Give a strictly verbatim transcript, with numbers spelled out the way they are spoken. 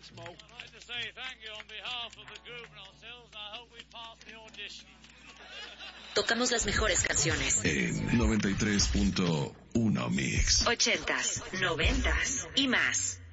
I'd like to say thank you on behalf of the group and ourselves, and I hope we pass the audition. Tocamos las mejores canciones. En noventa y tres punto uno Mix. Ochentas, noventas y más.